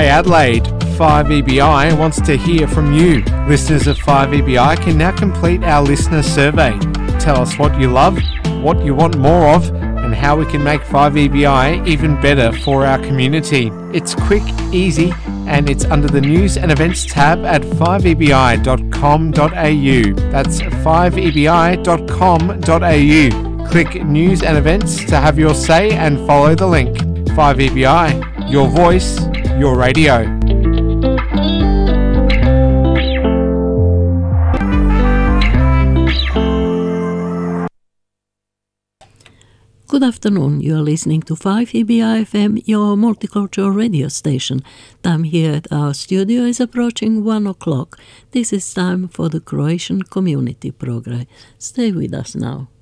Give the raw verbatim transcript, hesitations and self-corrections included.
Adelaide. five E B I wants to hear from you. Listeners of five E B I can now complete our listener survey. Tell us what you love, what you want more of, and how we can make five E B I even better for our community. It's quick, easy, and it's under the News and Events tab at five E B I dot com dot a u. That's five E B I dot com dot a u. Click News and Events to have your say and follow the link. five E B I, your voice, your radio. Good afternoon. You are listening to five E B I F M, your multicultural radio station. Time here at our studio is approaching one o'clock. This is time for the Croatian Community Program. Stay with us now.